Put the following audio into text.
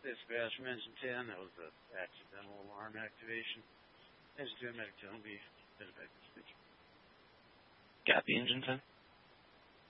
Dispatch mentioned 10. That was an accidental alarm activation. Engine 2, Medic 2, be. Copy, Engine 10.